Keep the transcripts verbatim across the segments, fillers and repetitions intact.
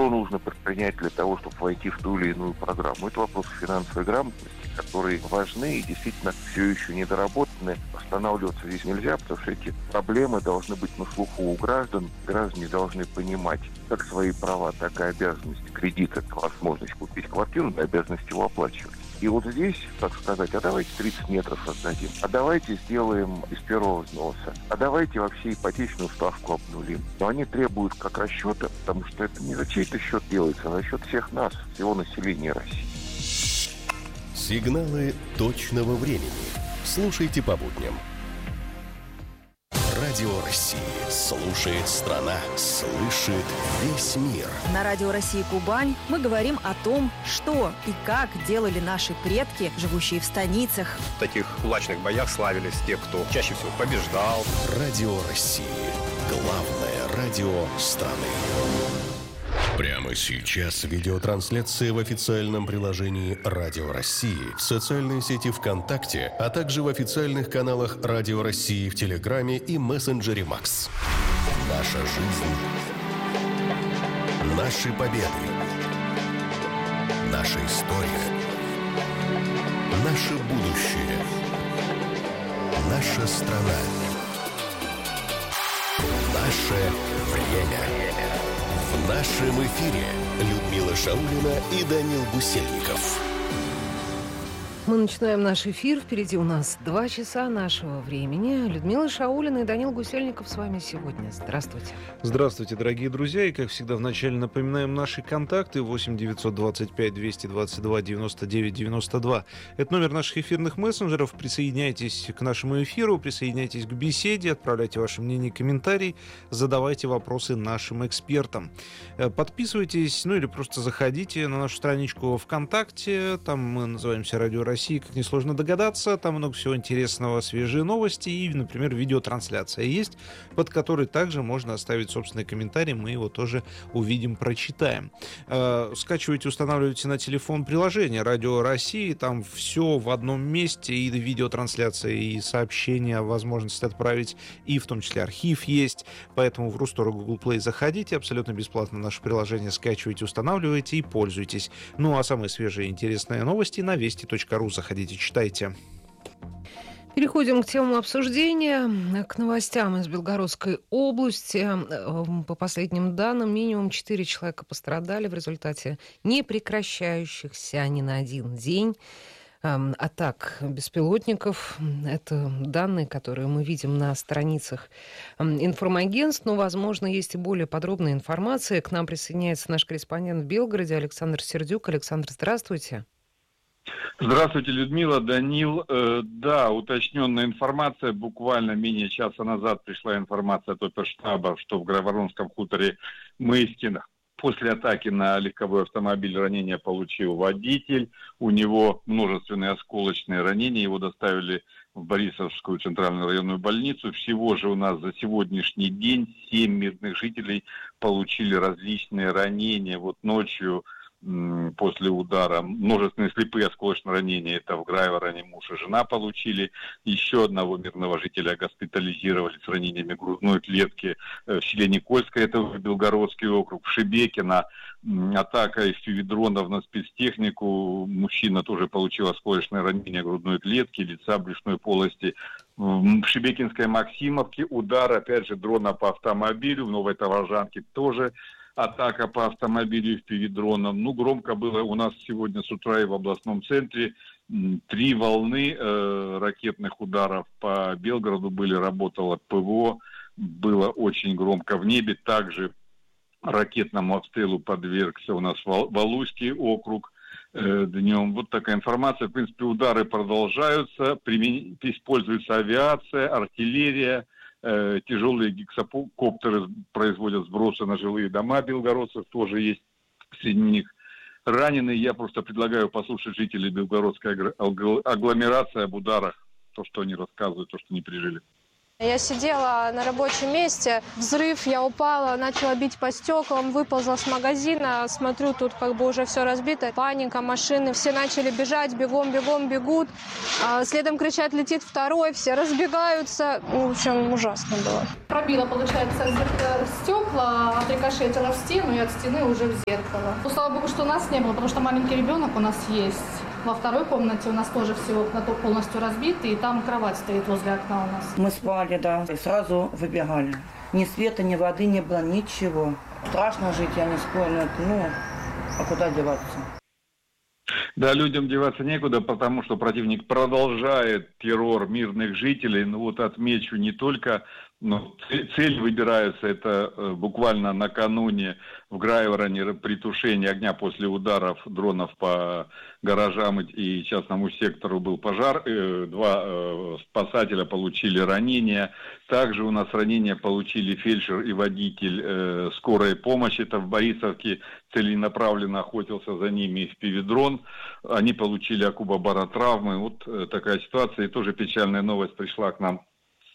что нужно предпринять для того, чтобы войти в ту или иную программу. Это вопросы финансовой грамотности, которые важны и действительно все еще недоработаны. Останавливаться здесь нельзя, потому что эти проблемы должны быть на слуху у граждан. Граждане должны понимать как свои права, так и обязанности кредита, возможность купить квартиру, и обязанность его оплачивать. И вот здесь, так сказать, а давайте тридцать метров отдадим, а давайте сделаем без первого взноса, а давайте вообще ипотечную ставку обнулим. Но они требуют как расчета, потому что это не за чей-то счет делается, а за счет всех нас, всего населения России. Сигналы точного времени. Слушайте по будням. Радио России. Слушает страна. Слышит весь мир. На Радио России Кубань мы говорим о том, что и как делали наши предки, живущие в станицах. В таких кулачных боях славились те, кто чаще всего побеждал. Радио России. Главное радио страны. Прямо сейчас видеотрансляция в официальном приложении Радио России, в социальной сети ВКонтакте, а также в официальных каналах Радио России в Телеграме и мессенджере Макс. Наша жизнь. Наши победы. Наша история. Наше будущее. Наша страна. Наше время. В нашем эфире Людмила Шаулина и Данил Гусельников. Мы начинаем наш эфир. Впереди у нас два часа нашего времени. Людмила Шаулина и Данил Гусельников с вами сегодня. Здравствуйте. Здравствуйте, дорогие друзья. И, как всегда, вначале напоминаем наши контакты. восемь девятьсот двадцать пять двести двадцать два девяносто девять девяносто два. Это номер наших эфирных мессенджеров. Присоединяйтесь к нашему эфиру, присоединяйтесь к беседе, отправляйте ваше мнение, комментарии, задавайте вопросы нашим экспертам. Подписывайтесь, ну или просто заходите на нашу страничку ВКонтакте. Там мы называемся «Радио России». России, как несложно догадаться, там много всего интересного, свежие новости и, например, видеотрансляция есть, под которой также можно оставить собственный комментарий, мы его тоже увидим, прочитаем. Э, скачивайте, устанавливайте на телефон приложение «Радио России», там все в одном месте, и видеотрансляция, и сообщения, возможность отправить, и в том числе архив есть, поэтому в Рустор и Google Play заходите, абсолютно бесплатно наше приложение скачивайте, устанавливайте и пользуйтесь. Ну а самые свежие и интересные новости на вести точка ру. Заходите, читайте. Переходим к темам обсуждения, к новостям из Белгородской области. По последним данным, минимум четыре человека пострадали в результате непрекращающихся ни на один день атак беспилотников. Это данные, которые мы видим на страницах информагентств, но, возможно, есть и более подробная информация. К нам присоединяется наш корреспондент в Белгороде Александр Сердюк. Александр, здравствуйте. Здравствуйте, Людмила, Данил. Э, да, уточненная информация. Буквально менее часа назад пришла информация от оперштаба, что в Грайворонском хуторе Мыскино после атаки на легковой автомобиль ранения получил водитель. У него множественные осколочные ранения. Его доставили в Борисовскую центральную районную больницу. Всего же у нас за сегодняшний день семь мирных жителей получили различные ранения. Вот ночью после удара множественные слепые осколочные ранения. Это в Грайвороне муж и жена получили. Еще одного мирного жителя госпитализировали с ранениями грудной клетки в селе Никольское, это Белгородский округ. В Шебекино атака из дронов на спецтехнику. Мужчина тоже получил осколочное ранение грудной клетки, лица, брюшной полости. В Шебекинской Максимовке удар, опять же, дрона по автомобилю. В Новой Товаржанке тоже атака по автомобилю впивидроном. Ну, громко было у нас сегодня с утра и в областном центре. Три волны э, ракетных ударов по Белгороду были, работало ПВО. Было очень громко в небе. Также ракетному обстрелу подвергся у нас Валуйский округ э, днем. Вот такая информация. В принципе, удары продолжаются. Примен... Используется авиация, артиллерия. Э, тяжелые гексакоптеры производят сбросы на жилые дома белгородцев, тоже есть среди них раненые. Я просто предлагаю послушать жителей Белгородской агломерации об ударах, то, что они рассказывают, то, что они пережили. Я сидела на рабочем месте, взрыв, я упала, начала бить по стеклам, выползла с магазина, смотрю, тут как бы уже все разбито, паника, машины, все начали бежать, бегом, бегом, бегут, а следом кричат, летит второй, все разбегаются, в общем, ужасно было. Пробила, получается, стекла, отрикошетила в стену и от стены уже в зеркало. Ну, слава богу, что у нас не было, потому что маленький ребенок у нас есть. Во второй комнате у нас тоже все окна полностью разбиты, и там кровать стоит возле окна у нас. Мы спали, да, и сразу выбегали. Ни света, ни воды не было, ничего. Страшно жить, я не спорю, ну, а куда деваться? Да, людям деваться некуда, потому что противник продолжает террор мирных жителей. Ну вот отмечу не только, но цель выбирается, это э, буквально накануне в Грайвороне при тушении огня после ударов дронов по гаражам и частному сектору был пожар. Э, два э, спасателя получили ранения. Также у нас ранения получили фельдшер и водитель э, скорой помощи. Это в Борисовке целенаправленно охотился за ними эф пи ви-дрон. Они получили акубобаротравмы. Вот э, такая ситуация. И тоже печальная новость пришла к нам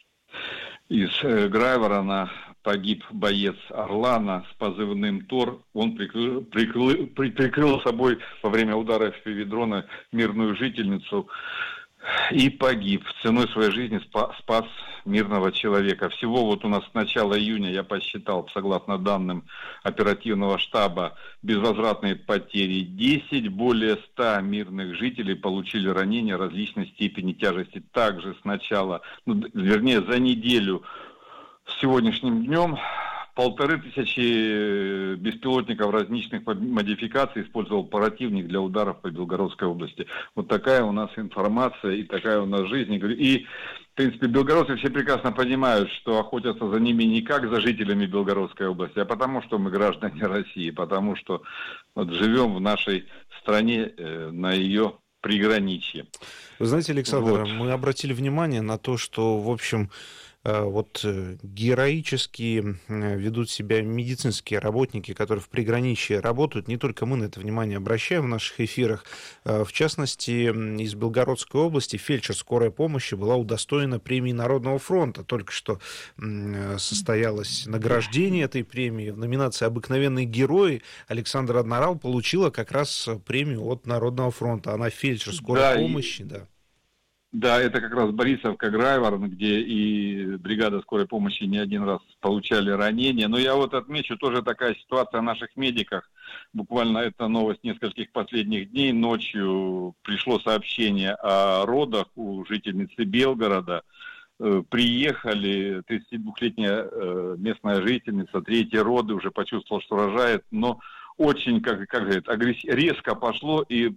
из э, Грайворона. Погиб боец Орлана с позывным Тор. Он прикрыл, прикрыл, прикрыл собой во время удара эф пи ви-дрона мирную жительницу и погиб. Ценой своей жизни спас, спас мирного человека. Всего вот у нас с начала июня, я посчитал, согласно данным оперативного штаба, безвозвратные потери десять, более ста мирных жителей получили ранения различной степени тяжести. Также с начала, ну, вернее, за неделю с сегодняшним днем полторы тысячи беспилотников различных модификаций использовал противник для ударов по Белгородской области. Вот такая у нас информация и такая у нас жизнь. И, в принципе, белгородцы все прекрасно понимают, что охотятся за ними не как за жителями Белгородской области, а потому что мы граждане России, потому что вот живем в нашей стране, э, на ее приграничье. Вы знаете, Александр, вот. Мы обратили внимание на то, что, в общем, вот героически ведут себя медицинские работники, которые в приграничье работают. Не только мы на это внимание обращаем в наших эфирах. В частности, из Белгородской области фельдшер скорой помощи была удостоена премии Народного фронта. Только что состоялось награждение этой премии. В номинации «Обыкновенные герои» Александра Адмирал получила как раз премию от Народного фронта. Она фельдшер скорой да, помощи, и... да. Да, это как раз Борисовка, Грайворон, где и бригада скорой помощи не один раз получали ранения. Но я вот отмечу, тоже такая ситуация о наших медиках. Буквально это новость нескольких последних дней. Ночью пришло сообщение о родах у жительницы Белгорода. Приехали, тридцатидвухлетняя местная жительница, третьи роды, уже почувствовала, что рожает. Но очень, как, как говорят, агресс... резко пошло, и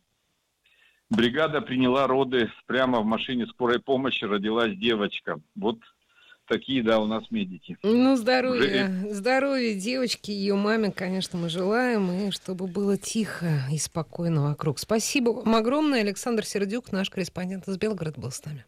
бригада приняла роды прямо в машине скорой помощи, родилась девочка. Вот такие, да, у нас медики. Ну, здоровья, Уже... здоровья девочки, ее маме, конечно, мы желаем, и чтобы было тихо и спокойно вокруг. Спасибо вам огромное. Александр Сердюк, наш корреспондент из Белгорода, был с нами.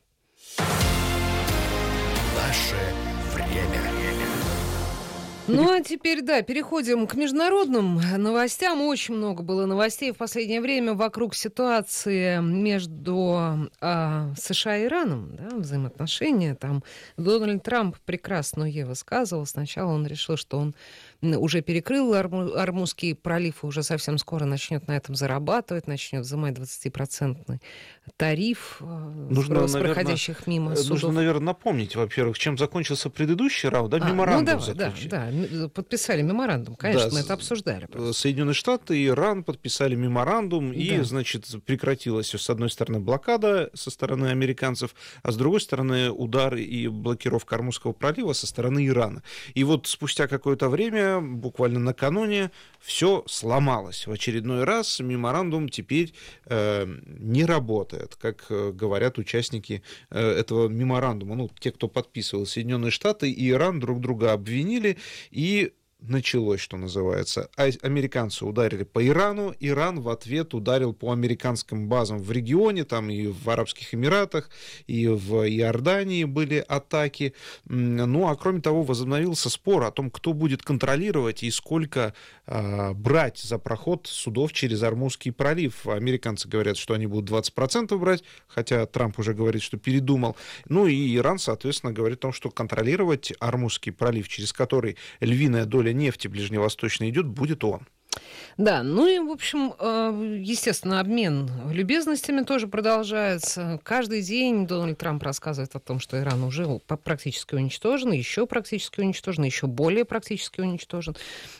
Наше время. Ну, а теперь, да, переходим к международным новостям. Очень много было новостей в последнее время вокруг ситуации между а, США и Ираном, да, взаимоотношения. Там Дональд Трамп прекрасно ей высказывал. Сначала он решил, что он уже перекрыл Ормузский пролив и уже совсем скоро начнет на этом зарабатывать, начнет взимать двадцатипроцентный тариф нужно, с наверное, проходящих мимо судов. Нужно, наверное, напомнить, во-первых, чем закончился предыдущий раунд, да, меморандум а, ну, да, заключили. Да, да, подписали меморандум, конечно, да, мы это обсуждали. Просто. Соединенные Штаты и Иран подписали меморандум, да. И, значит, прекратилась, с одной стороны, блокада со стороны американцев, а с другой стороны, удар и блокировка Ормузского пролива со стороны Ирана. И вот спустя какое-то время, буквально накануне, все сломалось. В очередной раз меморандум теперь э, не работает, как э, говорят участники э, этого меморандума. Ну, те, кто подписывал, Соединенные Штаты и Иран друг друга обвинили, и началось, что называется. А американцы ударили по Ирану, Иран в ответ ударил по американским базам в регионе, там и в Арабских Эмиратах, и в Иордании были атаки. Ну, а кроме того, возобновился спор о том, кто будет контролировать и сколько э, брать за проход судов через Ормузский пролив. Американцы говорят, что они будут двадцать процентов брать, хотя Трамп уже говорит, что передумал. Ну, и Иран, соответственно, говорит о том, что контролировать Ормузский пролив, через который львиная доля нефти ближневосточной идет, будет он. Да, ну и, в общем, естественно, обмен любезностями тоже продолжается. Каждый день Дональд Трамп рассказывает о том, что Иран уже практически уничтожен, еще практически уничтожен, еще более практически уничтожен.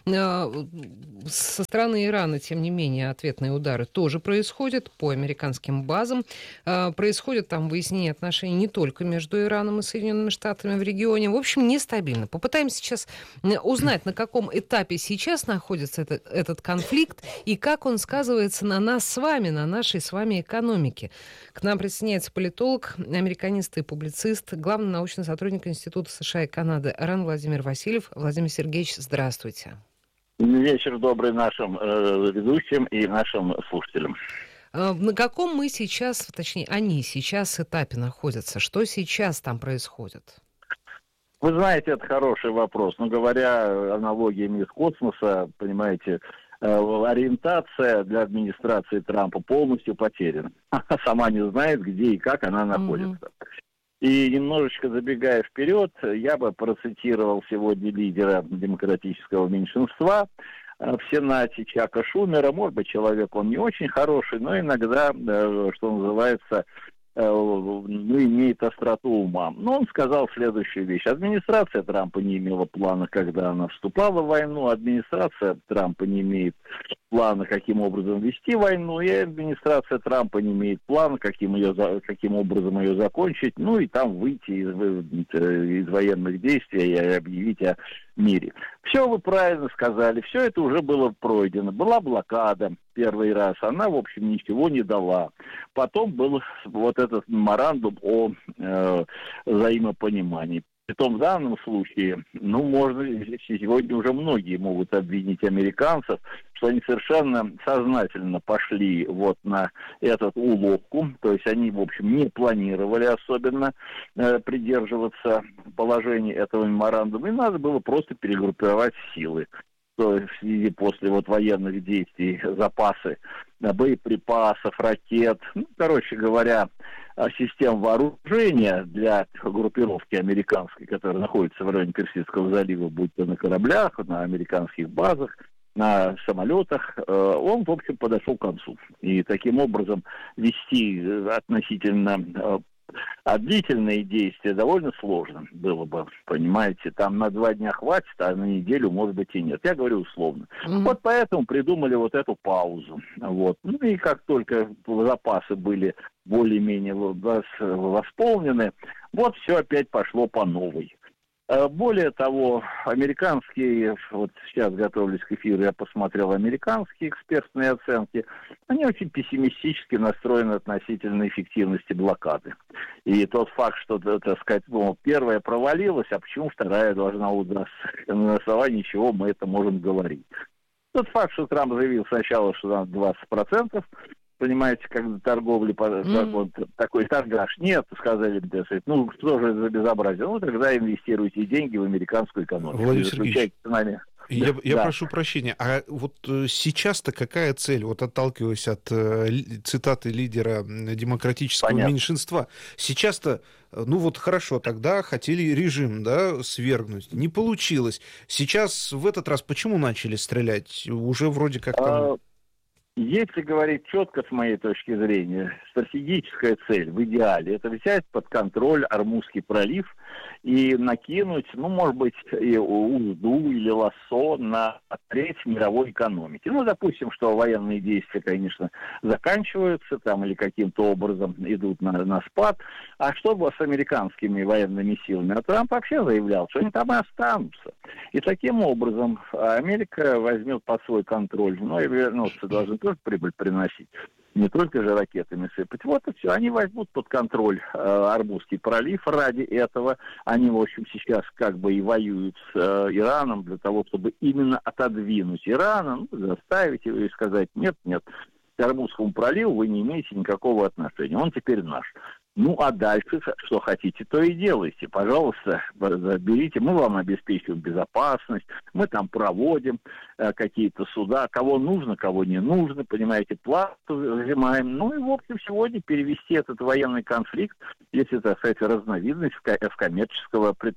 Со стороны Ирана, тем не менее, ответные удары тоже происходят по американским базам. Происходит там выяснение отношений не только между Ираном и Соединенными Штатами в регионе. В общем, нестабильно. Попытаемся сейчас узнать, на каком этапе сейчас находится это, этот конфликт и как он сказывается на нас с вами, на нашей с вами экономике. К нам присоединяется политолог, американист и публицист, главный научный сотрудник Института США и Канады Ран Владимир Васильев. Владимир Сергеевич, здравствуйте. Вечер добрый нашим э, ведущим и нашим слушателям. На каком мы сейчас, точнее, они сейчас этапе находятся? Что сейчас там происходит? Вы знаете, это хороший вопрос. Но говоря аналогиями из космоса, понимаете, ориентация для администрации Трампа полностью потеряна. Она сама не знает, где и как она находится. Mm-hmm. И немножечко забегая вперед, я бы процитировал сегодня лидера демократического меньшинства в Сенате Чака Шумера. Может быть, человек он не очень хороший, но иногда, что называется, ну, имеет остроту ума. Но он сказал следующую вещь. Администрация Трампа не имела плана, когда она вступала в войну. Администрация Трампа не имеет плана, каким образом вести войну. И администрация Трампа не имеет плана, каким, ее, каким образом ее закончить. Ну и там выйти из, из военных действий и объявить о мире. Все вы правильно сказали. Все это уже было пройдено. Была блокада первый раз. Она, в общем, ничего не дала. Потом был вот этот меморандум о э, взаимопонимании. Притом в данном случае, ну, можно, сегодня уже многие могут обвинить американцев, что они совершенно сознательно пошли вот на эту уловку, то есть они, в общем, не планировали особенно э, придерживаться положений этого меморандума, и надо было просто перегруппировать силы. То есть в связи после вот военных действий запасы боеприпасов, ракет, ну, короче говоря, систем вооружения для группировки американской, которая находится в районе Персидского залива, будь то на кораблях, на американских базах, на самолетах, он, в общем, подошел к концу. И таким образом вести относительно а длительные действия довольно сложно было бы, понимаете, там на два дня хватит, а на неделю, может быть, и нет. Я говорю условно. Mm-hmm. Вот поэтому придумали вот эту паузу. Вот. Ну и как только запасы были более-менее восполнены, вот все опять пошло по новой. Более того, американские, вот сейчас готовлюсь к эфиру, я посмотрел американские экспертные оценки, они очень пессимистически настроены относительно эффективности блокады. И тот факт, что, так сказать, ну, первая провалилась, а почему вторая должна удастся, на основании чего мы это можем говорить. Тот факт, что Трамп заявил сначала, что надо двадцать процентов, понимаете, как торговли, mm-hmm. вот, такой торгаш. Нет, сказали, ну, что же это за безобразие? Ну, тогда инвестируйте деньги в американскую экономику. Владимир Сергеевич, я, я да. прошу прощения, а вот сейчас-то какая цель, вот отталкиваясь от э, цитаты лидера демократического Понятно. меньшинства, сейчас-то, ну вот хорошо, тогда хотели режим, да, свергнуть, не получилось. Сейчас в этот раз почему начали стрелять? Уже вроде как там... Если говорить четко, с моей точки зрения, стратегическая цель в идеале – это взять под контроль Ормузский пролив и накинуть, ну, может быть, и узду или лассо на треть мировой экономики. Ну, допустим, что военные действия, конечно, заканчиваются там или каким-то образом идут на, на спад. А что было с американскими военными силами? А Трамп вообще заявлял, что они там и останутся. И таким образом Америка возьмет под свой контроль, ну, и вернуться должны тоже прибыль приносить. не только же ракетами сыпать. Вот и все. Они возьмут под контроль э, Армузский пролив ради этого. Они, в общем, сейчас как бы и воюют с э, Ираном для того, чтобы именно отодвинуть Ирана, ну, заставить его и сказать: нет, нет, к Армузскому проливу вы не имеете никакого отношения. Он теперь наш. Ну, а дальше, что хотите, то и делайте. Пожалуйста, берите, мы вам обеспечиваем безопасность, мы там проводим э, какие-то суда, кого нужно, кого не нужно, понимаете, плату взимаем. Ну и, в общем, сегодня перевести этот военный конфликт, если, так сказать, разновидность в, в коммерческого пред,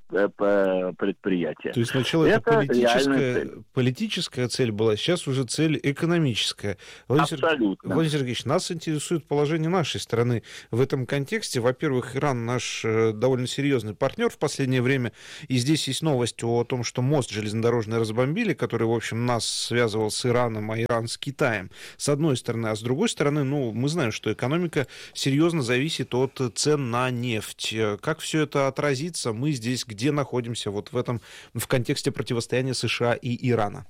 э, предприятия. То есть сначала это, это политическая, цель. политическая цель была, сейчас уже цель экономическая. Владимир Абсолютно. Владимир Сергеевич, нас интересует положение нашей страны в этом контексте. Во-первых, Иран наш довольно серьезный партнер в последнее время, и здесь есть новость о том, что мост железнодорожный разбомбили, который, в общем, нас связывал с Ираном, а Иран с Китаем, с одной стороны, а с другой стороны, ну, мы знаем, что экономика серьезно зависит от цен на нефть. Как все это отразится? Мы здесь где находимся вот в этом, в контексте противостояния США и Ирана?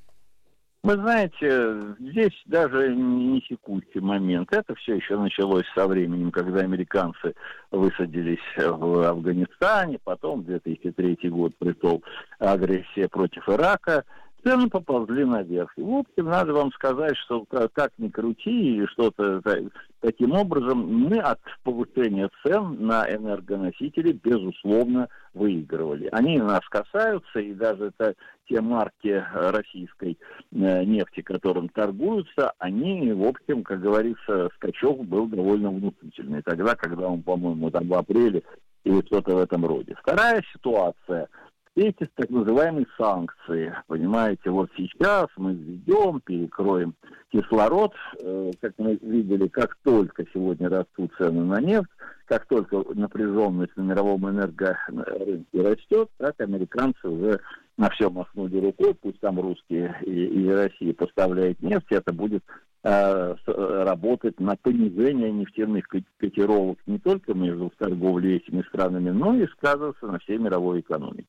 Вы знаете, здесь даже не текущий момент. Это все еще началось со временем, когда американцы высадились в Афганистане, потом две тысячи третий год пришел агрессия против Ирака. Цены поползли наверх. И, в общем, надо вам сказать, что как, как ни крути, или что-то таким образом, мы от повышения цен на энергоносители, безусловно, выигрывали. Они нас касаются, и даже это, те марки российской э, нефти, которым торгуются, они, в общем, как говорится, скачок был довольно внушительный. Тогда, когда он, по-моему, там в апреле или что-то в этом роде. Вторая ситуация – эти так называемые санкции, понимаете, вот сейчас мы введем, перекроем кислород, э, как мы видели, как только сегодня растут цены на нефть, как только напряженность на мировом энергорынке растет, так американцы уже на все махнули рукой, пусть там русские и, и Россия поставляют нефть, это будет э, работать на понижение нефтяных котировок не только между торговлей этими странами, но и сказываться на всей мировой экономике.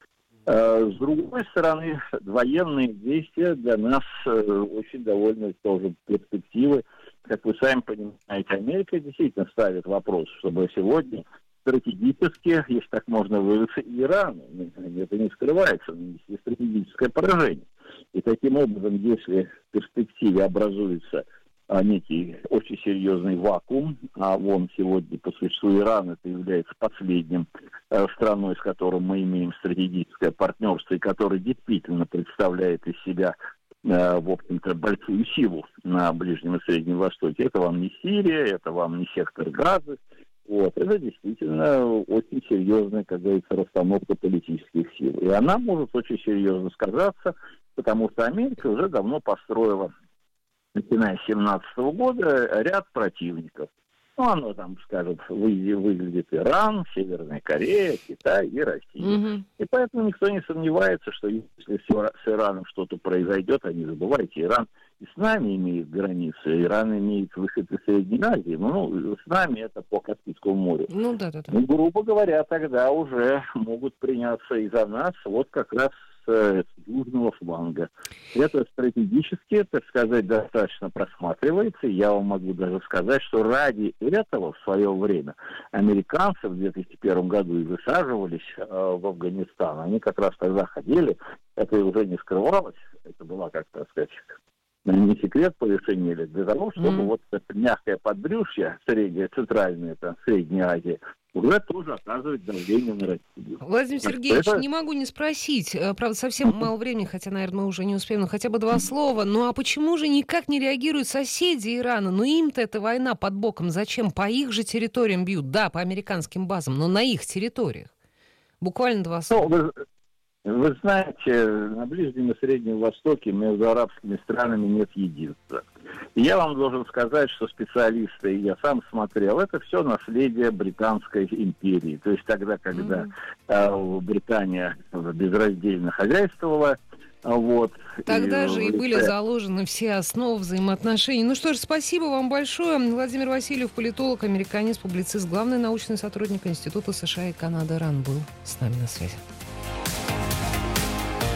С другой стороны, военные действия для нас очень довольно тоже перспективы. Как вы сами понимаете, Америка действительно ставит вопрос, чтобы сегодня стратегически, если так можно выразиться, Иран, это не скрывается, нанести стратегическое поражение. И таким образом, если в перспективе образуется а, некий очень серьезный вакуум, а он сегодня по существу Иран это является последним э, страной, с которым мы имеем стратегическое партнерство, и который действительно представляет из себя, э, в общем-то, большую силу на Ближнем и Среднем Востоке. Это вам не Сирия, это вам не сектор Газы. Вот. Это действительно очень серьезная, как говорится, расстановка политических сил. И она может очень серьезно сказаться, потому что Америка уже давно построила, начиная с семнадцатого года, ряд противников. Ну, оно там, скажем, выглядит Иран, Северная Корея, Китай и Россия. Mm-hmm. И поэтому никто не сомневается, что если с Ираном что-то произойдет, а не забывайте, Иран и с нами имеет границы, Иран имеет выход из Средней Азии, ну, с нами это по Каспийскому морю. Ну, да, да, да. Ну, грубо говоря, тогда уже могут приняться и за нас вот как раз с южного фланга. Это стратегически, так сказать, достаточно просматривается. Я вам могу даже сказать, что ради этого в свое время американцы в две тысячи первом году и высаживались э, в Афганистан. Они как раз тогда ходили, это уже не скрывалось, это была, как так сказать, не секрет повышения лет, для того, чтобы mm-hmm. вот это мягкое подбрюшье, средняя, центральная, там, Средняя Азия, уже тоже оказывает давление на Россию. Владимир Сергеевич, это... не могу не спросить, правда, совсем мало времени, хотя, наверное, мы уже не успеем, но хотя бы два слова. Ну а почему же никак не реагируют соседи Ирана? Ну им-то эта война под боком зачем? По их же территориям бьют, да, по американским базам, но на их территориях. Буквально два слова. Ну, вы, вы знаете, на Ближнем и Среднем Востоке между арабскими странами нет единства. И я вам должен сказать, что специалисты, и я сам смотрел, это все наследие Британской империи. То есть тогда, когда mm-hmm. э, Британия безраздельно хозяйствовала, вот. Тогда и, же и лице... были заложены все основы взаимоотношений. Ну что ж, спасибо вам большое. Владимир Васильев, политолог, американист, публицист, главный научный сотрудник Института США и Канады РАН был с нами на связи.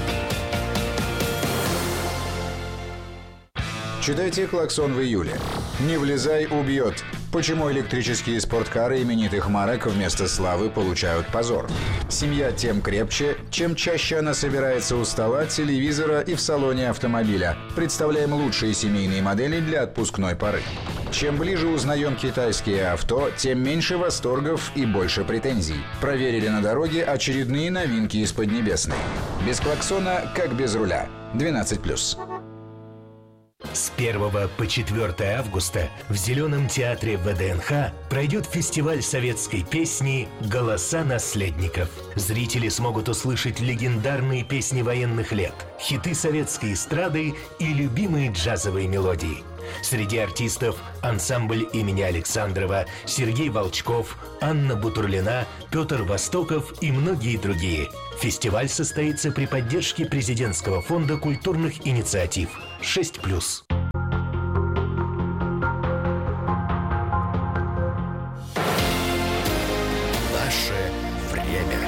Читайте «Клаксон» в июле. Не влезай, убьет. Почему электрические спорткары именитых марок вместо славы получают позор? Семья тем крепче, чем чаще она собирается у стола, телевизора и в салоне автомобиля. Представляем лучшие семейные модели для отпускной поры. Чем ближе узнаем китайские авто, тем меньше восторгов и больше претензий. Проверили на дороге очередные новинки из Поднебесной. Без клаксона, как без руля. двенадцать плюс. С первого по четвёртое августа в Зеленом театре вэ дэ эн ха пройдет фестиваль советской песни «Голоса наследников». Зрители смогут услышать легендарные песни военных лет, хиты советской эстрады и любимые джазовые мелодии. Среди артистов ансамбль имени Александрова, Сергей Волчков, Анна Бутурлина, Петр Востоков и многие другие. Фестиваль состоится при поддержке президентского фонда культурных инициатив шесть плюс. Наше время.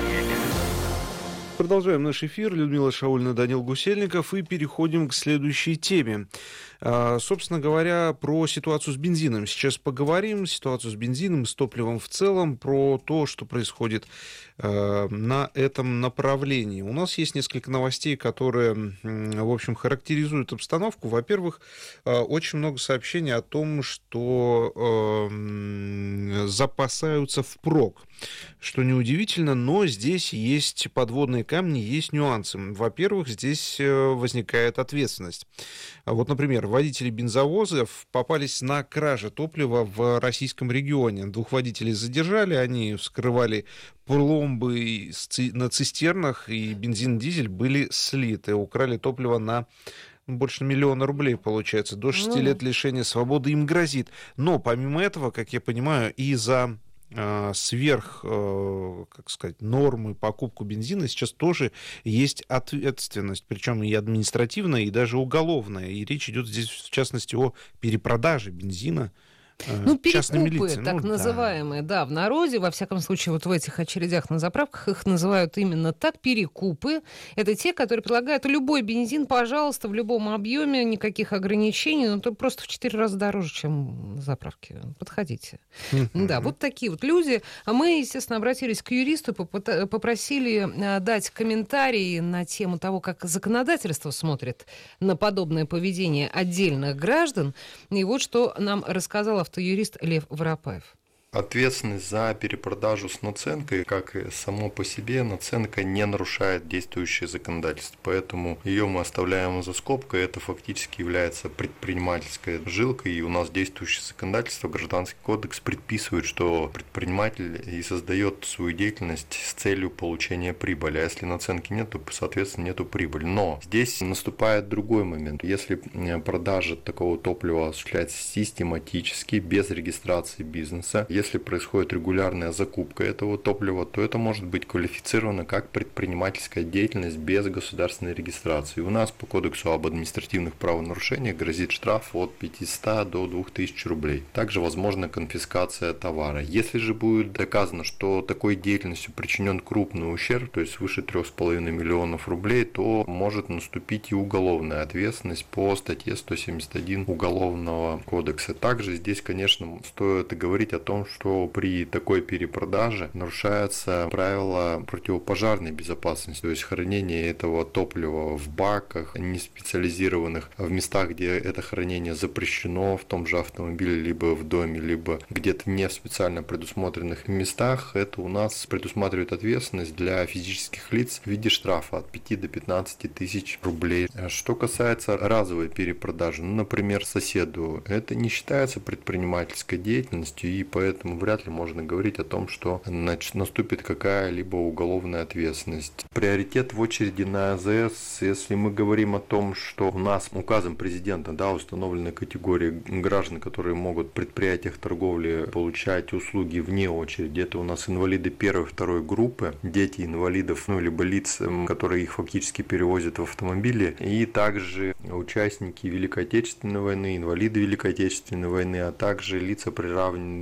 Продолжаем наш эфир. Людмила Шаульна, Данил Гусельников. И переходим к следующей теме. А, собственно говоря, про ситуацию с бензином. Сейчас поговорим. Ситуацию с бензином, с топливом в целом. Про то, что происходит а, на этом направлении. У нас есть несколько новостей, которые, в общем, характеризуют обстановку. Во-первых, а, очень много сообщений о том, что а, запасаются впрок. Что неудивительно, но здесь есть подводные камни, есть нюансы. Во-первых, здесь возникает ответственность. Вот, например, водители бензовозов попались на краже топлива в российском регионе. Двух водителей задержали, они вскрывали пломбы на цистернах, и бензин и дизель были слиты. Украли топливо на больше миллиона рублей, получается. До шести ну... лет лишения свободы им грозит. Но, помимо этого, как я понимаю, и за сверх, как сказать, нормы покупку бензина сейчас тоже есть ответственность, причем и административная, и даже уголовная. И речь идет здесь, в частности, о перепродаже бензина. Ну, перекупы, так ну, называемые, да. да, в народе, во всяком случае, вот в этих очередях на заправках их называют именно так, перекупы. Это те, которые предлагают любой бензин, пожалуйста, в любом объеме, никаких ограничений, но то просто в четыре раза дороже, чем на заправке. Подходите. Да, вот такие вот люди. А мы, естественно, обратились к юристу, попросили дать комментарии на тему того, как законодательство смотрит на подобное поведение отдельных граждан. И вот что нам рассказал автоюрист Лев Воропаев. Ответственность за перепродажу с наценкой, как и само по себе, наценка не нарушает действующее законодательство, поэтому ее мы оставляем за скобкой, это фактически является предпринимательской жилкой, и у нас действующее законодательство, Гражданский кодекс предписывает, что предприниматель и создает свою деятельность с целью получения прибыли, а если наценки нет, то, соответственно, нету прибыли. Но здесь наступает другой момент. Если продажа такого топлива осуществляется систематически, без регистрации бизнеса, если происходит регулярная закупка этого топлива, то это может быть квалифицировано как предпринимательская деятельность без государственной регистрации. У нас по кодексу об административных правонарушениях грозит штраф от пятисот до двух тысяч рублей. Также возможна конфискация товара. Если же будет доказано, что такой деятельностью причинен крупный ущерб, то есть свыше трех с половиной миллионов рублей, то может наступить и уголовная ответственность по статье сто семьдесят один Уголовного кодекса. Также здесь, конечно, стоит говорить о том, что при такой перепродаже нарушаются правила противопожарной безопасности, то есть хранение этого топлива в баках, не специализированных, в местах, где это хранение запрещено, в том же автомобиле, либо в доме, либо где-то не в специально предусмотренных местах. Это у нас предусматривает ответственность для физических лиц в виде штрафа от пяти до пятнадцати тысяч рублей. Что касается разовой перепродажи, ну, например, соседу, это не считается предпринимательской деятельностью, и поэтому Поэтому вряд ли можно говорить о том, что значит, наступит какая-либо уголовная ответственность. Приоритет в очереди на АЗС, если мы говорим о том, что у нас указом президента да, установлены категории граждан, которые могут в предприятиях торговли получать услуги вне очереди. Это у нас инвалиды первой, второй группы, дети инвалидов, ну, либо лиц, которые их фактически перевозят в автомобиле, и также участники Великой Отечественной войны, инвалиды Великой Отечественной войны, а также лица, приравненные к ним.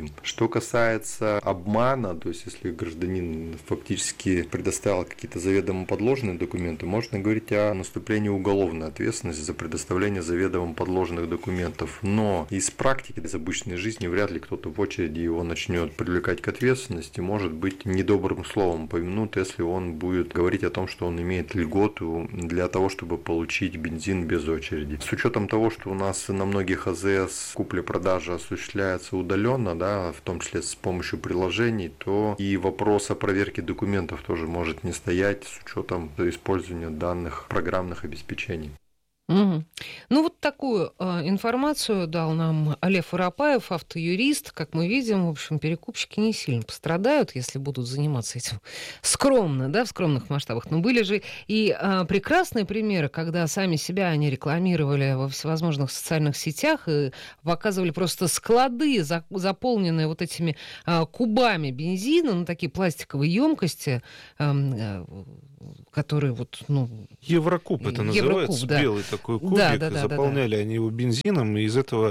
бензин. Что касается обмана, то есть если гражданин фактически предоставил какие-то заведомо подложные документы, можно говорить о наступлении уголовной ответственности за предоставление заведомо подложных документов. Но из практики, из обычной жизни, вряд ли кто-то в очереди его начнет привлекать к ответственности, может быть, недобрым словом помянут, если он будет говорить о том, что он имеет льготу для того, чтобы получить бензин без очереди. С учетом того, что у нас на многих АЗС купля-продажа осуществляется удаленно, да, в том числе с помощью приложений, то и вопрос о проверке документов тоже может не стоять с учетом использования данных программных обеспечений. Угу. Ну, вот такую э, информацию дал нам Лев Воропаев, автоюрист. Как мы видим, в общем, перекупщики не сильно пострадают, если будут заниматься этим скромно, да, в скромных масштабах. Но были же и э, прекрасные примеры, когда сами себя они рекламировали во всевозможных социальных сетях и показывали просто склады, за, заполненные вот этими э, кубами бензина, ну, такие пластиковые емкости, э, э, которые вот, ну... Еврокуб это называется, Еврокуб, да. Белый такой кубик, да, да, да, заполняли да, да. они его бензином, и из этого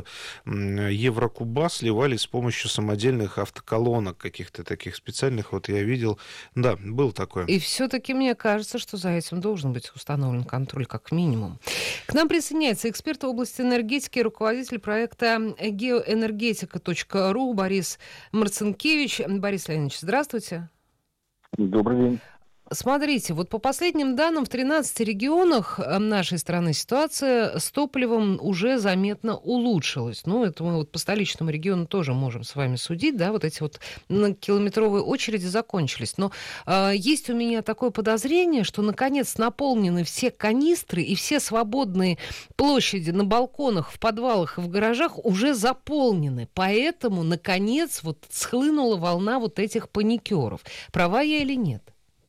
Еврокуба сливали с помощью самодельных автоколонок каких-то таких специальных, вот я видел, да, был такой. И все-таки мне кажется, что за этим должен быть установлен контроль как минимум. К нам присоединяется эксперт в области энергетики, руководитель проекта геоэнергетика точка ру Борис Марцинкевич. Борис Леонидович, здравствуйте. Добрый день. Смотрите, вот по последним данным, в тринадцати регионах нашей страны ситуация с топливом уже заметно улучшилась. Ну, это мы вот по столичному региону тоже можем с вами судить, да, вот эти вот километровые очереди закончились. Но э, есть у меня такое подозрение, что, наконец, наполнены все канистры и все свободные площади на балконах, в подвалах и в гаражах уже заполнены. Поэтому, наконец, вот схлынула волна вот этих паникеров. Права я или нет?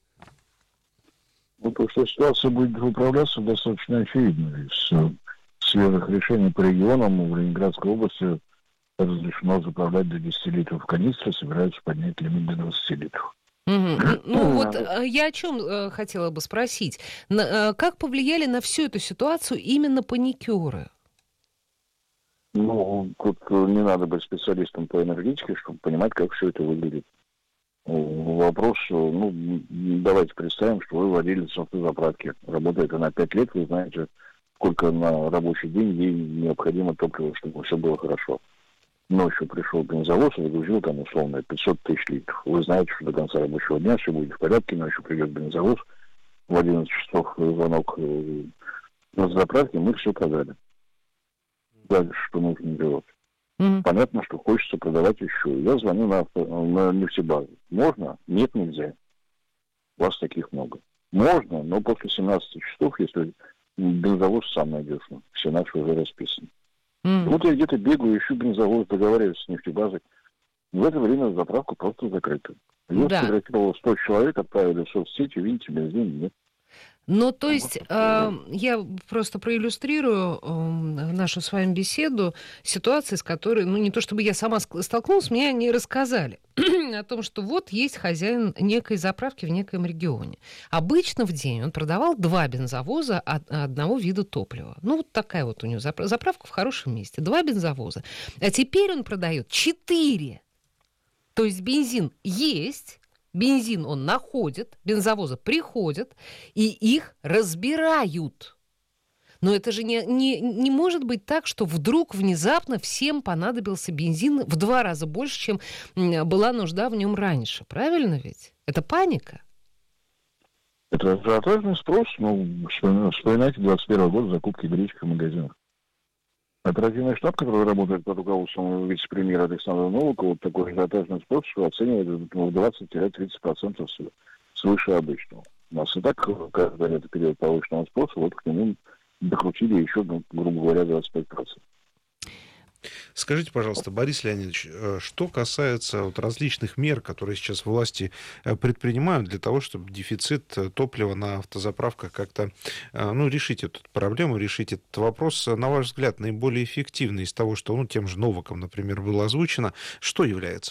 Ну, то, что ситуация будет управляться, достаточно очевидно. Из свежих решений по регионам в Ленинградской области разрешено заправлять до десяти литров канистры, собираются поднять лимит до двадцати литров. Mm-hmm. Ну вот я о чем хотела бы спросить. Как повлияли на всю эту ситуацию именно паникеры? Ну, тут не надо быть специалистом по энергетике, чтобы понимать, как все это выглядит. Вопрос, ну, давайте представим, что вы владелец автозаправки. Работает она пять лет, вы знаете, сколько на рабочий день ей необходимо топлива, чтобы все было хорошо. Ночью пришел бензовоз и загрузил там условно пятьсот тысяч литров. Вы знаете, что до конца рабочего дня все будет в порядке, ночью придет бензовоз, в одиннадцать часов звонок на заправке, мы все продали. Дальше что нужно делать? Mm-hmm. Понятно, что хочется продавать еще. Я звоню на, на нефтебазу. Можно? Нет, нельзя. Вас таких много. Можно, но после семнадцати часов, если бензовоз сам найдешь, все наши уже расписаны. Mm-hmm. Вот я где-то бегаю, ищу бензовоз, договариваюсь с нефтебазой. В это время заправка просто закрыта. Ее да. сфотографировало сто человек, отправили в соцсети, видите, бензин нет. Ну, то есть, э, я просто проиллюстрирую э, нашу с вами беседу ситуации, с которой, ну, не то чтобы я сама столкнулась, мне они рассказали о том, что вот есть хозяин некой заправки в некоем регионе. Обычно в день он продавал два бензовоза от одного вида топлива. Ну, вот такая вот у него заправка в хорошем месте. Два бензовоза. А теперь он продает четыре. То есть бензин есть, бензин он находит, бензовозы приходят, и их разбирают. Но это же не, не, не может быть так, что вдруг внезапно всем понадобился бензин в два раза больше, чем была нужда в нем раньше. Правильно ведь? Это паника. Это ажиотажный спрос. Ну, вспоминайте двадцать первый год закупки гречки в магазинах. Оперативный штаб, который работает под руководством вице-премьера Александра Новикова, вот такой ажиотажный спрос оценивает в двадцать-тридцать процентов свыше обычного. У нас и так каждый это период повышенного спроса, вот к нему докрутили еще, ну, грубо говоря, двадцать пять процентов. Скажите, пожалуйста, Борис Леонидович, что касается вот различных мер, которые сейчас власти предпринимают для того, чтобы дефицит топлива на автозаправках как-то, ну, решить эту проблему, решить этот вопрос, на ваш взгляд, наиболее эффективный из того, что, ну, тем же Новаком, например, было озвучено, что является?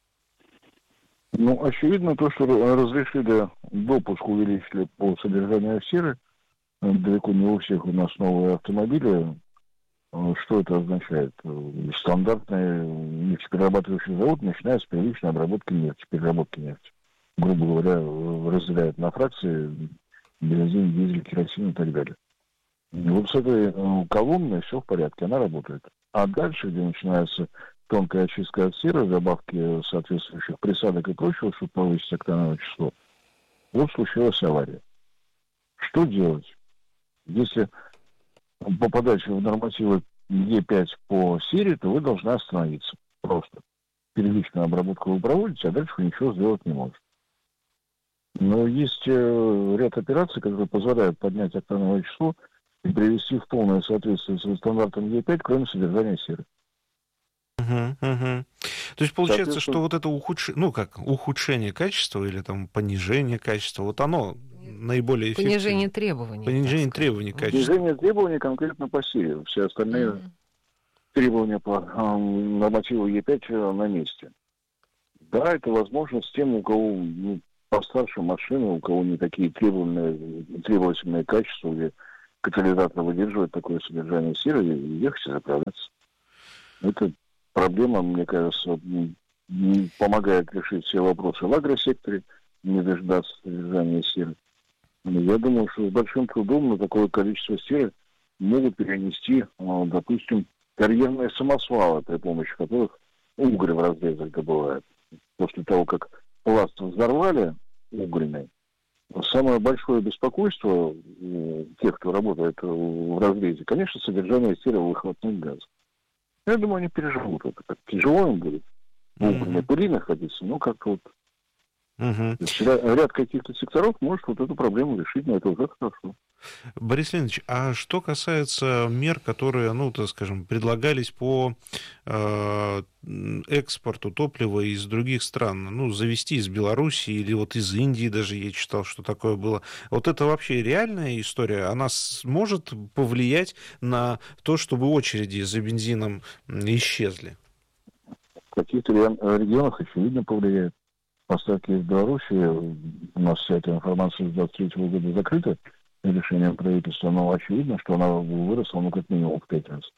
Ну, очевидно, то, что разрешили допуск, увеличили по содержанию серы, далеко не у всех у нас новые автомобили, Что это означает? Стандартный нефтеперерабатывающий завод начинает с первичной обработки нефти, переработки нефти. Грубо говоря, разделяют на фракции бензин, дизель, керосин и так далее. И вот с этой колонной все в порядке, она работает. А дальше, где начинается тонкая очистка от серы, добавки соответствующих присадок и прочего, чтобы повысить октановое число, вот случилась авария. Что делать? Если по подаче в нормативы Е пять по серии, то вы должны остановиться. Просто. Первичную обработку вы проводите, а дальше вы ничего сделать не можете. Но есть э, ряд операций, которые позволяют поднять октановое число и привести в полное соответствие с стандартом Е пять, кроме содержания серы. Угу, угу. То есть получается, что вот это ухудшение, ну как, ухудшение качества или там понижение качества, вот оно наиболее эффективно. Понижение требований. Понижение требований качества. Понижение требований конкретно по серии. Все остальные mm-hmm. требования по э, нормативу Е пять на месте. Да, это возможно с тем, у кого ну, постарше машины, у кого не такие требовательные, требовательные качества, где катализатор выдерживает такое содержание серы, ехать и заправляться. Это проблема, мне кажется, помогает решить все вопросы в агросекторе, не дождаться содержания серы. Я думаю, что с большим трудом на такое количество серы могут перенести, допустим, карьерные самосвалы, при помощи которых уголь в разрезах добывают. После того, как пласт взорвали угольный, самое большое беспокойство тех, кто работает в разрезе, конечно, содержание серы в выхлопных газах. Я думаю, они переживут это. Как тяжело им будет в угольной пыли находиться, но как-то вот Угу. ряд, ряд каких-то секторов может вот эту проблему решить, но это уже хорошо. Борис Леонидович, а что касается мер, которые, ну, так скажем, предлагались по э, экспорту топлива из других стран, ну, завести из Белоруссии или вот из Индии даже, я читал, что такое было. Вот это вообще реальная история? Она сможет повлиять на то, чтобы очереди за бензином исчезли? В каких-то регионах, очевидно, повлияет. Поставки из Беларуси, у нас вся эта информация с двадцать третьего года закрыта решением правительства, но очевидно, что она выросла, ну, как минимум в пять раз.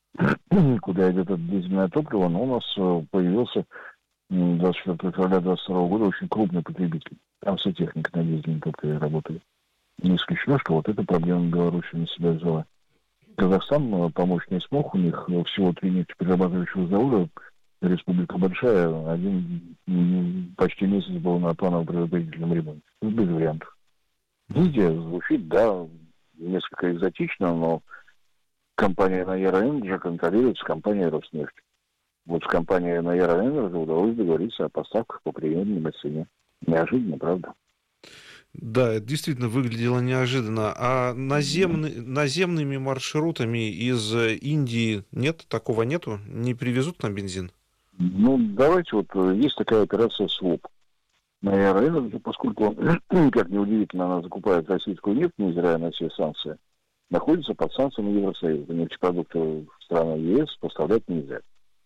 Куда идет это дизельное топливо, но у нас появился двадцать четвёртого февраля две тысячи двадцать второго года очень крупный потребитель. Там вся техника на дизельном топливе работает. Не исключено, что вот эта проблема Беларуси на себя взяла. Казахстан помочь не смог, у них всего три нефтеперерабатывающих завода, республика большая, один почти месяц был на планово-предупредительном ремонте. Без вариантов. Индия звучит, да, несколько экзотично, но компания Nayara Energy контролируется компанией Роснефть. Вот с компанией Nayara Energy удалось договориться о поставках по приемлемой цене. Неожиданно, правда? Да, это действительно выглядело неожиданно. А наземный, наземными маршрутами из Индии нет? Такого нету? Не привезут нам бензин? Ну, давайте, вот есть такая операция СВОП. Nayara Energy, поскольку, как ни удивительно, она закупает российскую нефть, невзирая на все санкции, находится под санкциями Евросоюза. Нефтепродукты в страны ЕС поставлять нельзя.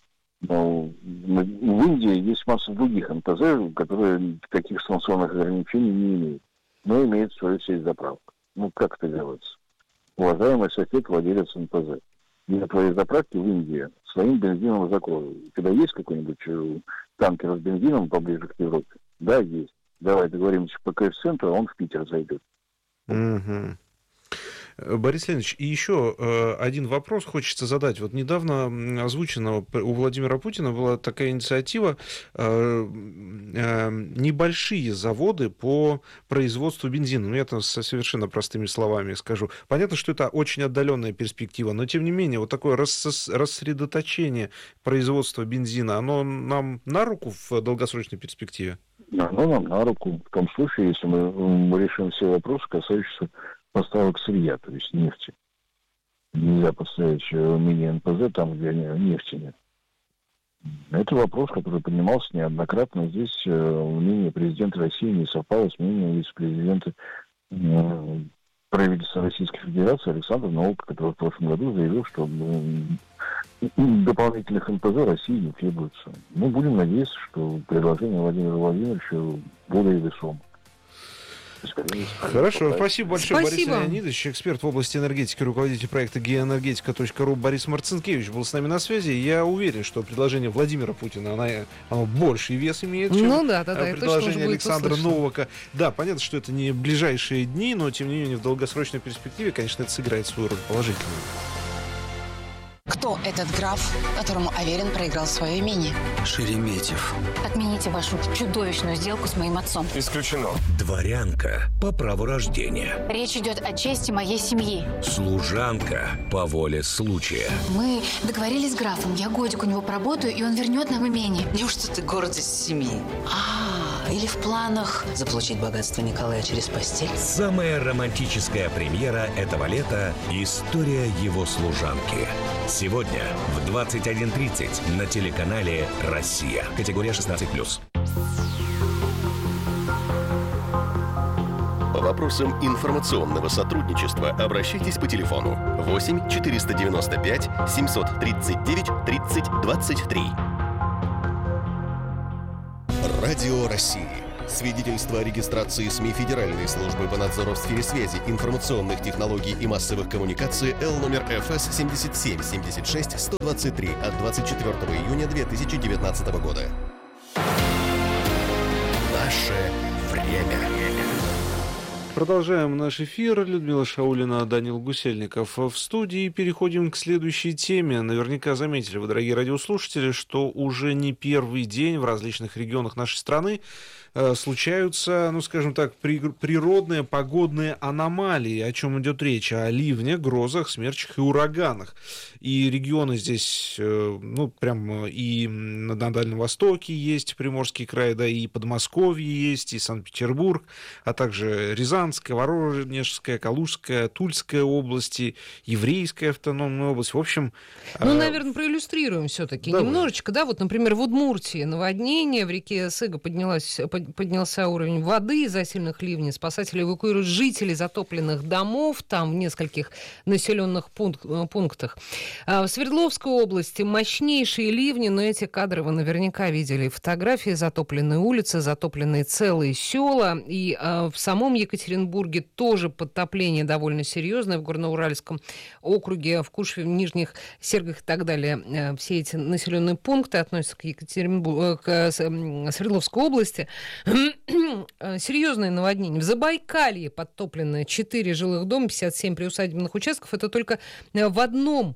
Но в Индии есть масса других эн пэ зэ, которые таких санкционных ограничений не имеют, но имеют свою сеть заправок. Ну, как это делается? Уважаемый сосед, владелец эн пэ зэ, для твоей заправки в Индии своим бензином закрою. У тебя есть какой-нибудь танкер с бензином поближе к Европе? Да, есть. Давай договоримся по коэффициенту, а он в Питер зайдет. Угу. Борис Леонидович, и еще э, один вопрос хочется задать. Вот недавно озвучена у Владимира Путина была такая инициатива э, э, небольшие заводы по производству бензина. Ну, я там со совершенно простыми словами скажу. Понятно, что это очень отдаленная перспектива, но тем не менее вот такое рас рассредоточение производства бензина, оно нам на руку в долгосрочной перспективе? Оно нам на руку в том случае, если мы, мы решим все вопросы, касающиеся поставок сырья, то есть нефти. Нельзя поставить мини-эн пэ зэ там, где нефти нет. Это вопрос, который поднимался неоднократно. Здесь мнение президента России не совпало с мнением вице-президента правительства Российской Федерации Александра Новака, который в прошлом году заявил, что дополнительных эн пэ зэ России не требуется. Мы будем надеяться, что предложение Владимира Владимировича более весомо. Хорошо, спасибо большое, спасибо. Борис Леонидович, эксперт в области энергетики, руководитель проекта геоэнергетика точка ру Борис Марцинкевич был с нами на связи. Я уверен, что предложение Владимира Путина, оно, оно больший вес имеет, чем ну, да, да, да, предложение Александра Новака. Да, понятно, что это не ближайшие дни, но тем не менее в долгосрочной перспективе, конечно, это сыграет свою роль положительную. Кто этот граф, которому Аверин проиграл свое имение? Шереметьев. Отмените вашу чудовищную сделку с моим отцом. Исключено. Дворянка по праву рождения. Речь идет о чести моей семьи. Служанка по воле случая. Мы договорились с графом. Я годик у него поработаю, и он вернет нам имение. Неужто ты гордость семьи? А, или в планах заполучить богатство Николая через постель? Самая романтическая премьера этого лета – история его служанки. Сегодня в двадцать один тридцать на телеканале «Россия». Категория шестнадцать плюс. По вопросам информационного сотрудничества обращайтесь по телефону восемь четыреста девяносто пять семьсот тридцать девять тридцать двадцать три. Радио России. Свидетельство о регистрации СМИ Федеральной службы по надзору в сфере связи, информационных технологий и массовых коммуникаций Л номер эф эс семьдесят семь семьдесят шесть сто двадцать три от двадцать четвёртого июня две тысячи девятнадцатого года. Наше время. Продолжаем наш эфир. Людмила Шаулина, Данил Гусельников в студии. Переходим к следующей теме. Наверняка заметили вы, дорогие радиослушатели, что уже не первый день в различных регионах нашей страны э, случаются, ну, скажем так, при, природные погодные аномалии. О чем идет речь? О ливнях, грозах, смерчах и ураганах. И регионы здесь, э, ну, прям и на, на Дальнем Востоке есть, Приморский край, да, и Подмосковье есть, и Санкт-Петербург, а также Рязань, Воронежская, Калужская, Тульская области, Еврейская автономная область. В общем... Ну, э... наверное, проиллюстрируем все-таки Давай. немножечко. Да, вот, например, в Удмуртии наводнение, в реке Сыга поднялась, поднялся уровень воды из-за сильных ливней. Спасатели эвакуируют жителей затопленных домов там в нескольких населенных пункт, пунктах. А в Свердловской области мощнейшие ливни, но эти кадры вы наверняка видели. Фотографии: затопленные улицы, затопленные целые села. И а, в самом Екатеринбурге В Екатеринбурге тоже подтопление довольно серьезное, в Горноуральском округе, в Кушве, в Нижних Сергах и так далее. Все эти населенные пункты относятся к Екатеринбургу, к Свердловской области. Серьезное наводнение. В Забайкалье подтоплены четыре жилых дома, пятьдесят семь приусадебных участков. Это только в одном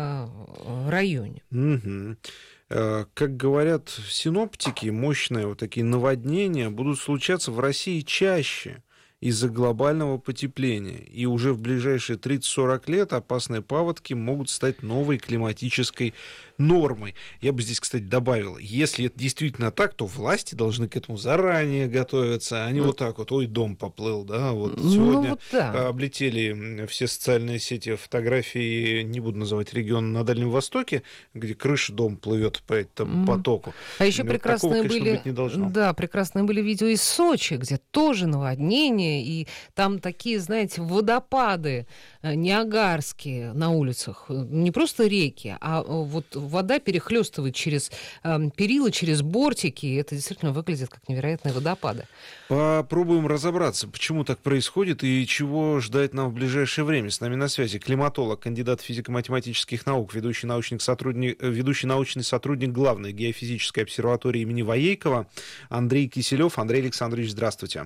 районе. Угу. Как говорят синоптики, мощные вот такие наводнения будут случаться в России чаще из-за глобального потепления. И уже в ближайшие тридцать-сорок лет опасные паводки могут стать новой климатической нормой. Я бы здесь, кстати, добавил, если это действительно так, то власти должны к этому заранее готовиться, а не ну, вот так вот, ой, дом поплыл, да, вот ну, сегодня вот да. облетели все социальные сети фотографии, не буду называть регион, на Дальнем Востоке, где крыша дома плывет по этому mm. потоку. А еще вот прекрасные такого, были, конечно, да, прекрасные были видео из Сочи, где тоже наводнение, и там такие, знаете, водопады ниагарские на улицах, не просто реки, а вот вода перехлестывает через э, перила, через бортики, и это действительно выглядит как невероятные водопады. Попробуем разобраться, почему так происходит и чего ждать нам в ближайшее время. С нами на связи климатолог, кандидат физико-математических наук, ведущий научный сотрудник, ведущий научный сотрудник главной геофизической обсерватории имени Воейкова Андрей Киселев. Андрей Александрович, здравствуйте.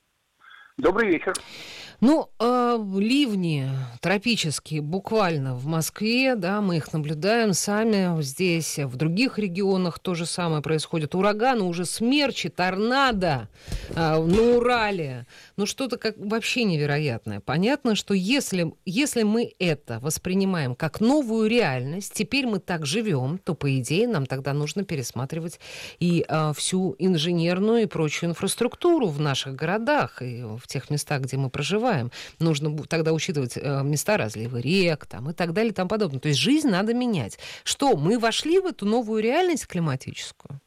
Добрый вечер. Ну, э, ливни тропические буквально в Москве, да, мы их наблюдаем сами здесь, в других регионах то же самое происходит. Ураганы, уже смерчи, торнадо э, на Урале. Ну, что-то как вообще невероятное. Понятно, что если, если мы это воспринимаем как новую реальность, теперь мы так живем, то, по идее, нам тогда нужно пересматривать и э, всю инженерную и прочую инфраструктуру в наших городах и в тех местах, где мы проживаем. Нужно тогда учитывать э, места разлива рек там, и так далее и тому подобное. То есть жизнь надо менять. Что, мы вошли в эту новую реальность климатическую?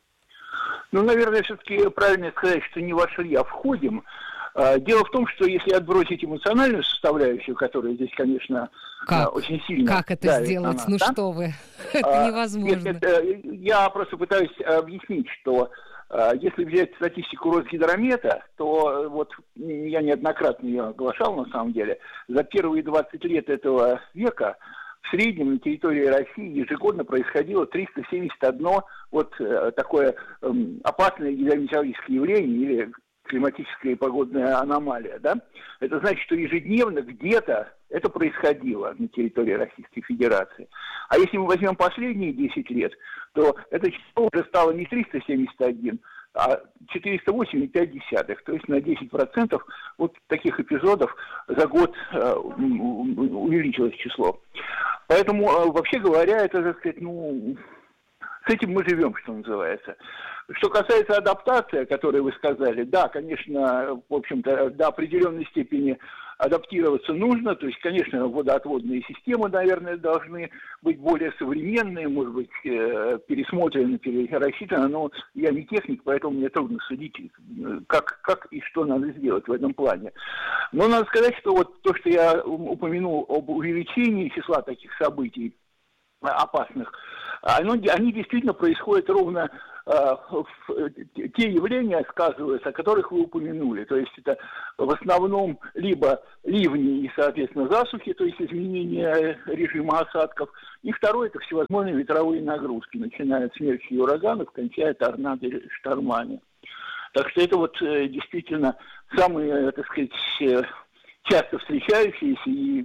Ну, наверное, все-таки правильно сказать, что не вошли, а входим. Дело в том, что если отбросить эмоциональную составляющую, которая здесь, конечно, как? очень сильно... Как это сделать? Нас, ну да? Что вы? Это невозможно. Нет, нет, я просто пытаюсь объяснить, что Если взять статистику Росгидромета, то вот я неоднократно ее оглашал на самом деле, за первые двадцать лет этого века в среднем на территории России ежегодно происходило триста семьдесят одно вот такое опасное гидрометеорологическое явление или климатическая и погодная аномалия, да? Это значит, что ежедневно где-то это происходило на территории Российской Федерации. А если мы возьмем последние десять лет, то это число уже стало не триста семьдесят один, а четыреста восемь и пять десятых. То есть на десять процентов вот таких эпизодов за год э, увеличилось число. Поэтому, э, вообще говоря, это, так сказать, ну... С этим мы живем, что называется. Что касается адаптации, о которой вы сказали, да, конечно, в общем-то, до определенной степени адаптироваться нужно. То есть, конечно, водоотводные системы, наверное, должны быть более современные, может быть, пересмотрены, перерассчитаны. Но я не техник, поэтому мне трудно судить, как, как и что надо сделать в этом плане. Но надо сказать, что вот то, что я упомянул об увеличении числа таких событий опасных, Оно, они действительно происходят ровно э, в, те явления сказываются, о которых вы упомянули. То есть это в основном либо ливни и, соответственно, засухи, то есть изменение режима осадков. И второе – это всевозможные ветровые нагрузки, начиная от смерчей и ураганов, кончая торнадо и штормами. Так что это вот э, действительно самые, так сказать, э, часто встречающиеся и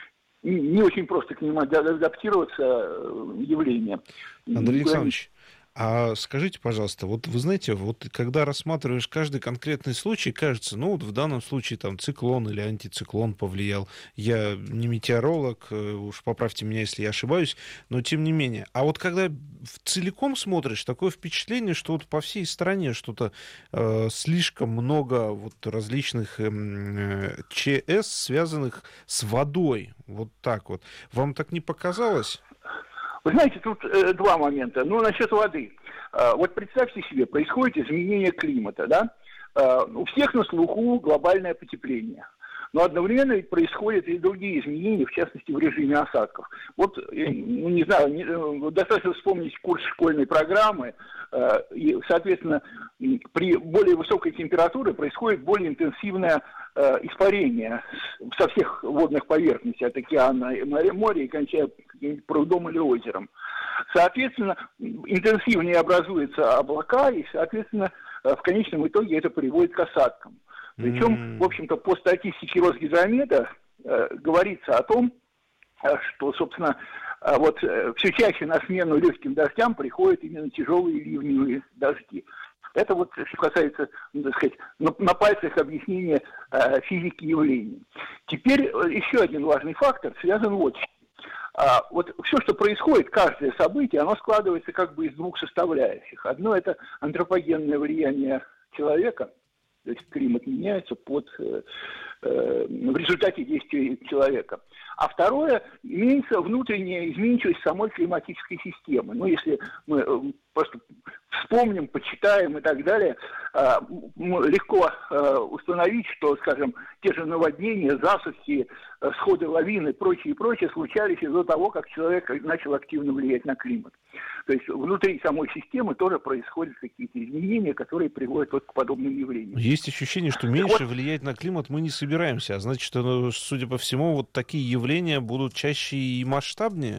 не очень просто к ним адаптироваться явления. Андрей Александрович, а скажите, пожалуйста, вот вы знаете, вот когда рассматриваешь каждый конкретный случай, кажется, ну вот в данном случае там циклон или антициклон повлиял. Я не метеоролог, уж поправьте меня, если я ошибаюсь, но тем не менее. А вот когда целиком смотришь, такое впечатление, что вот по всей стране что-то э, слишком много вот различных э, ЧС, связанных с водой. Вот так вот. Вам так не показалось? Вы знаете, тут э, два момента. Ну, насчет воды. Э, вот представьте себе, происходит изменение климата, да? Э, у всех на слуху глобальное потепление. Но одновременно ведь происходят и другие изменения, в частности, в режиме осадков. Вот, ну, не знаю, не, достаточно вспомнить курс школьной программы, э, и, соответственно, при более высокой температуре происходит более интенсивное э, испарение со всех водных поверхностей, от океана, моря и кончая прудом или озером. Соответственно, интенсивнее образуются облака, и, соответственно, в конечном итоге это приводит к осадкам. Причем, mm. в общем-то, по статистике Росгидромета э, говорится о том, э, что, собственно, э, вот э, все чаще на смену легким дождям приходят именно тяжелые ливневые дожди. Это вот, что касается, ну, так сказать, на, на пальцах объяснения э, физики явлений. Теперь э, еще один важный фактор связан вот с чем. А, вот все, что происходит, каждое событие, оно складывается как бы из двух составляющих. Одно – это антропогенное влияние человека, то есть климат меняется под, э, э, в результате действий человека. А второе, имеется внутренняя изменчивость самой климатической системы. Ну, если мы э, просто вспомним, почитаем и так далее, э, легко э, установить, что, скажем, те же наводнения, засухи, э, сходы лавин и прочее, и прочее случались из-за того, как человек начал активно влиять на климат. То есть внутри самой системы тоже происходят какие-то изменения, которые приводят вот к подобным явлениям. Есть ощущение, что меньше вот влиять на климат мы не собираемся, а значит, что, судя по всему, вот такие явления будут чаще и масштабнее?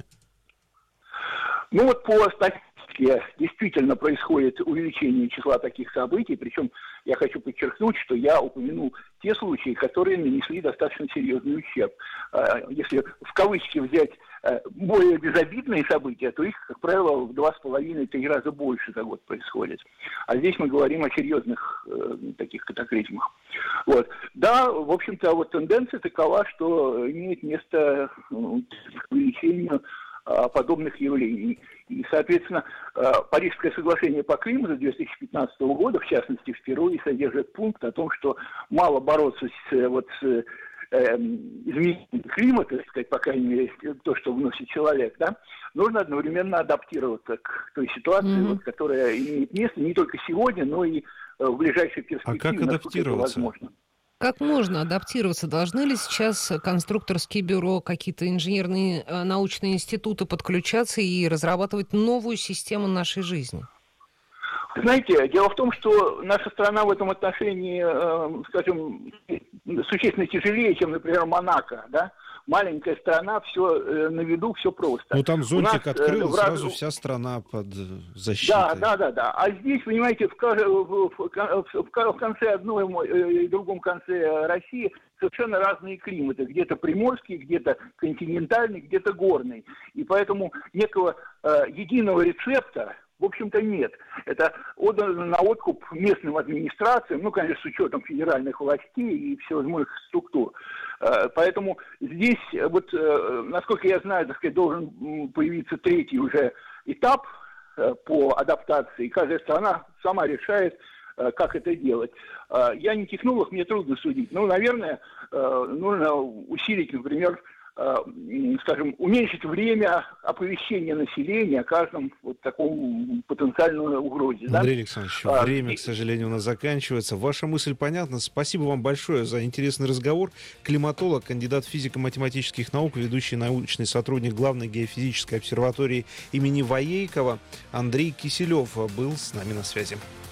Ну вот по статистике действительно происходит увеличение числа таких событий, причем я хочу подчеркнуть, что я упомянул те случаи, которые нанесли достаточно серьезный ущерб. Если в кавычки взять более безобидные события, то их, как правило, в два с половиной-три раза больше за год происходит. А здесь мы говорим о серьезных э, таких катаклизмах. Вот. Да, в общем-то, вот тенденция такова, что имеет место ну, к увеличению э, подобных явлений. И, соответственно, э, Парижское соглашение по климату две тысячи пятнадцатого года, в частности, впервые содержит пункт о том, что мало бороться с, вот, с изменение климата, так сказать, по крайней мере, то, что вносит человек, да, нужно одновременно адаптироваться к той ситуации, mm-hmm. вот, которая имеет место не только сегодня, но и в ближайшей перспективе. А как адаптироваться? Возможно. Как можно адаптироваться? Должны ли сейчас конструкторские бюро, какие-то инженерные научные институты подключаться и разрабатывать новую систему нашей жизни? Знаете, дело в том, что наша страна в этом отношении, э, скажем, существенно тяжелее, чем, например, Монако, да? Маленькая страна, все э, на виду, все просто. Ну там зонтик нас, открыл, э, сразу раз... вся страна под защитой. Да, да, да, да. А здесь, понимаете, в, в, в, в конце одной и другом конце России совершенно разные климаты. Где-то приморский, где-то континентальный, где-то горный. И поэтому некого э, единого рецепта, в общем-то, нет. Это отдано на откуп местным администрациям, ну, конечно, с учетом федеральных властей и всевозможных структур. Поэтому здесь, вот, насколько я знаю, так сказать, должен появиться третий уже этап по адаптации. Каждая страна сама решает, как это делать. Я не технолог, мне трудно судить. Ну, наверное, нужно усилить, например, скажем, уменьшить время оповещения населения о каждом вот таком потенциальной угрозе. Андрей да? Александрович, а, время, и... к сожалению, у нас заканчивается. Ваша мысль понятна. Спасибо вам большое за интересный разговор. Климатолог, кандидат физико-математических наук, ведущий научный сотрудник Главной геофизической обсерватории имени Воейкова Андрей Киселев был с нами на связи.